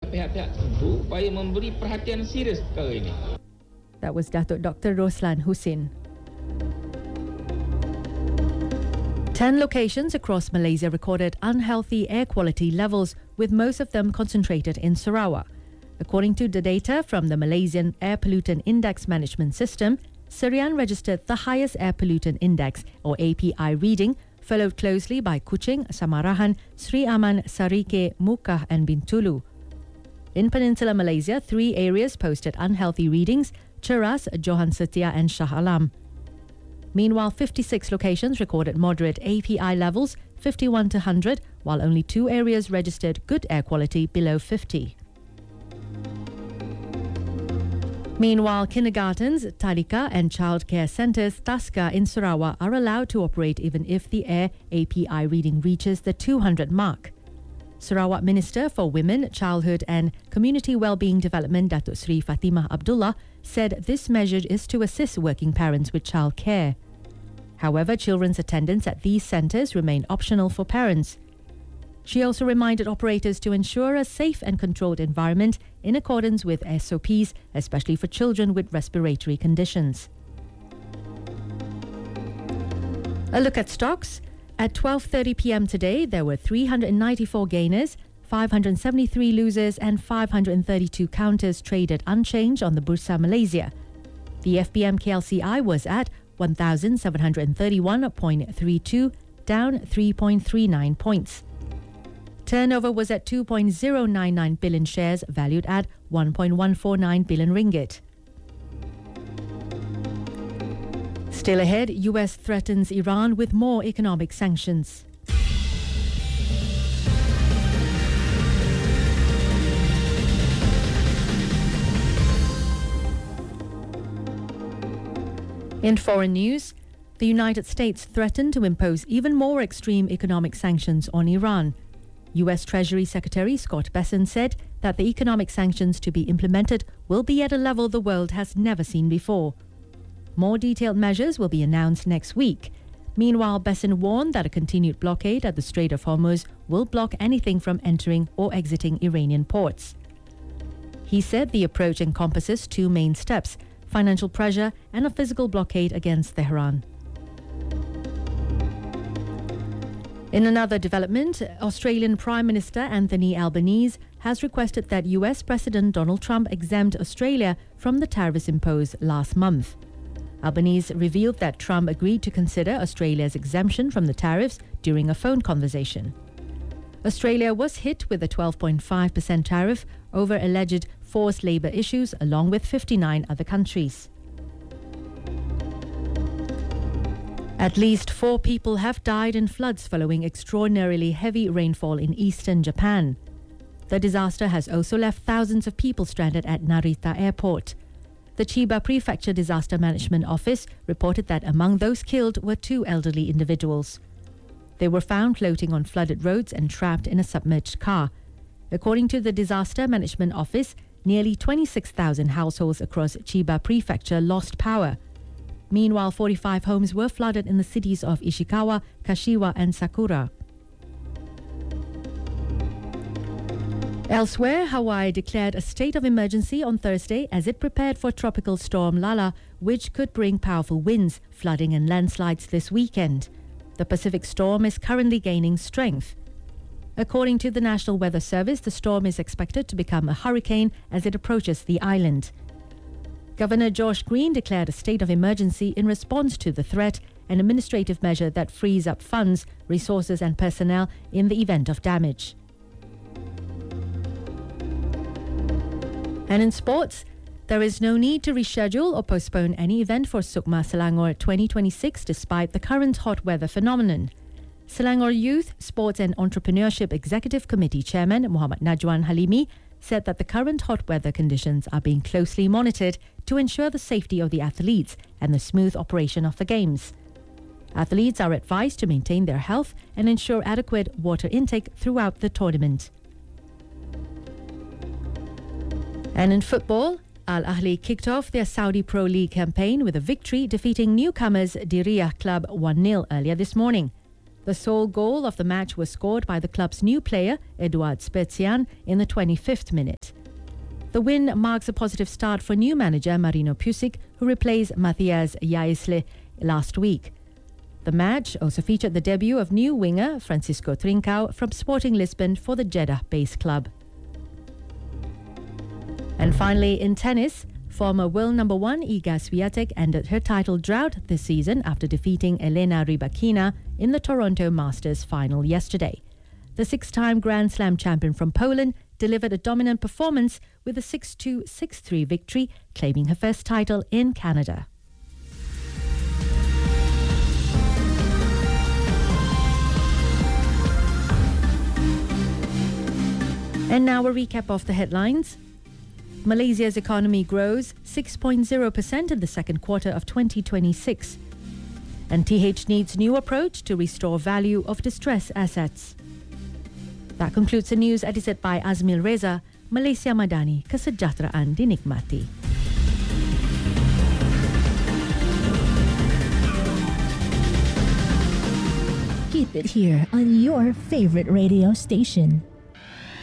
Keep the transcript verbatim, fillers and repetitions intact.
pihak-pihak tertentu supaya memberi perhatian serius perkara ini. That was Datuk Doctor Roslan Husin. Ten locations across Malaysia recorded unhealthy air quality levels, with most of them concentrated in Sarawak. According to the data from the Malaysian Air Pollutant Index Management System, Serian registered the highest air pollutant index, or A P I, reading, followed closely by Kuching, Samarahan, Sri Aman, Sarike, Mukah and Bintulu. In Peninsular Malaysia, three areas posted unhealthy readings: Cheras, Johan Setia and Shah Alam. Meanwhile, fifty-six locations recorded moderate A P I levels, fifty-one to one hundred, while only two areas registered good air quality below fifty. Meanwhile, kindergartens, Tadika and childcare centres, Taska in Sarawak, are allowed to operate even if the air A P I reading reaches the two hundred mark. Sarawak Minister for Women, Childhood and Community Wellbeing Development, Datuk Sri Fatimah Abdullah, said this measure is to assist working parents with childcare. However, children's attendance at these centres remain optional for parents. She also reminded operators to ensure a safe and controlled environment in accordance with S O Ps, especially for children with respiratory conditions. A look at stocks. At twelve thirty p m today, there were three hundred ninety-four gainers, five hundred seventy-three losers and five hundred thirty-two counters traded unchanged on the Bursa Malaysia. The F B M K L C I was at one thousand seven hundred thirty-one point three two, down three point three nine points. Turnover was at two point zero nine nine billion shares, valued at one point one four nine billion ringgit. Still ahead, U S threatens Iran with more economic sanctions. In foreign news, the United States threatened to impose even more extreme economic sanctions on Iran. U S Treasury Secretary Scott Bessent said that the economic sanctions to be implemented will be at a level the world has never seen before. More detailed measures will be announced next week. Meanwhile, Bessent warned that a continued blockade at the Strait of Hormuz will block anything from entering or exiting Iranian ports. He said the approach encompasses two main steps: financial pressure and a physical blockade against Tehran. In another development, Australian Prime Minister Anthony Albanese has requested that U S President Donald Trump exempt Australia from the tariffs imposed last month. Albanese revealed that Trump agreed to consider Australia's exemption from the tariffs during a phone conversation. Australia was hit with a twelve point five percent tariff over alleged forced labour issues, along with fifty-nine other countries. At least four people have died in floods following extraordinarily heavy rainfall in eastern Japan. The disaster has also left thousands of people stranded at Narita Airport. The Chiba Prefecture Disaster Management Office reported that among those killed were two elderly individuals. They were found floating on flooded roads and trapped in a submerged car. According to the Disaster Management Office, nearly twenty-six thousand households across Chiba Prefecture lost power. Meanwhile, forty-five homes were flooded in the cities of Ishikawa, Kashiwa and Sakura. Elsewhere, Hawaii declared a state of emergency on Thursday as it prepared for Tropical Storm Lala, which could bring powerful winds, flooding and landslides this weekend. The Pacific storm is currently gaining strength. According to the National Weather Service, the storm is expected to become a hurricane as it approaches the island. Governor Josh Green declared a state of emergency in response to the threat, an administrative measure that frees up funds, resources and personnel in the event of damage. And in sports, there is no need to reschedule or postpone any event for Sukma Selangor twenty twenty-six despite the current hot weather phenomenon. Selangor Youth, Sports and Entrepreneurship Executive Committee Chairman Muhammad Najwan Halimi said that the current hot weather conditions are being closely monitored to ensure the safety of the athletes and the smooth operation of the games. Athletes are advised to maintain their health and ensure adequate water intake throughout the tournament. And in football, Al Ahly kicked off their Saudi Pro League campaign with a victory, defeating newcomers Diriyah Club one nil earlier this morning. The sole goal of the match was scored by the club's new player, Eduard Spezian, in the twenty-fifth minute. The win marks a positive start for new manager Marino Pusic, who replaced Matthias Jaisle last week. The match also featured the debut of new winger Francisco Trincao from Sporting Lisbon for the Jeddah-based club. And finally, in tennis, former world number one Iga Swiatek ended her title drought this season after defeating Elena Rybakina in the Toronto Masters final yesterday. The six-time Grand Slam champion from Poland delivered a dominant performance with a six two, six three victory, claiming her first title in Canada. And now a recap of the headlines. Malaysia's economy grows six point zero percent in the second quarter of twenty twenty-six. And T H needs new approach to restore value of distressed assets. That concludes the news edited by Azmil Reza. Malaysia Madani, kesejahteraan dinikmati. Keep it here on your favorite radio station.